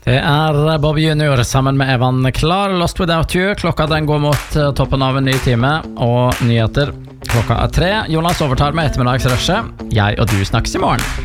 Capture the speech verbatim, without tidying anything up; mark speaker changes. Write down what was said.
Speaker 1: Det er Bob Junior sammen med Evan Klar. Lost Without You. Klokka den går mot toppen av en ny time, og nyheter klokka er tre. Jonas overtar med ettermiddagsrushet. Jeg og du snakkes i morgen.